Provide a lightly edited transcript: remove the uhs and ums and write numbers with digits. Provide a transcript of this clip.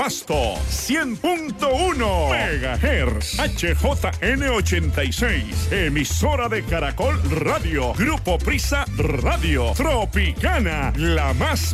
Pasto, 100.1 megahertz, HJN86, emisora de Caracol Radio, Grupo Prisa Radio, Tropicana, la más